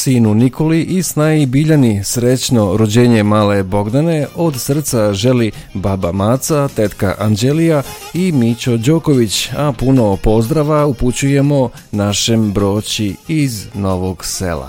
sinu Nikoli i snaji Biljani srećno rođenje male Bogdane od srca želi baba Maca, tetka Anđelija i Mićo Đoković, a puno pozdrava upućujemo našem Broći iz Novog Sela.